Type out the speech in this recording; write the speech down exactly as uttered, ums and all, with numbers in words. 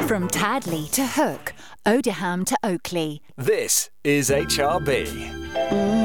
From Tadley to Hook, Odiham to Oakley. This is H R B.